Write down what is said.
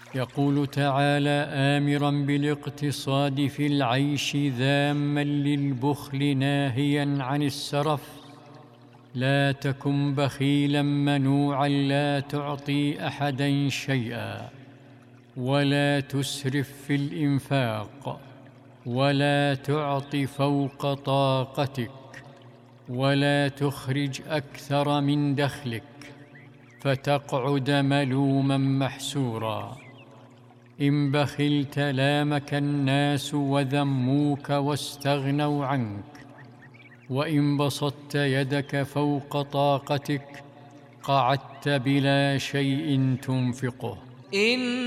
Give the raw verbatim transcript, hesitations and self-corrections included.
يقول تعالى آمراً بالاقتصاد في العيش ذاماً للبخل ناهياً عن السرف: لا تكن بخيلاً منوعاً لا تعطي أحداً شيئاً، ولا تسرف في الإنفاق، ولا تعط فوق طاقتك، ولا تخرج أكثر من دخلك فتقعد ملوماً محسوراً. إن بخلت لامك الناس وذموك واستغنوا عنك، وإن بسطت يدك فوق طاقتك قعدت بلا شيء تنفقه. إن